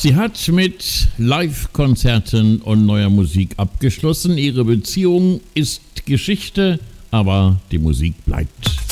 Sie hat mit Live-Konzerten und neuer Musik abgeschlossen. Ihre Beziehung ist Geschichte, aber die Musik bleibt.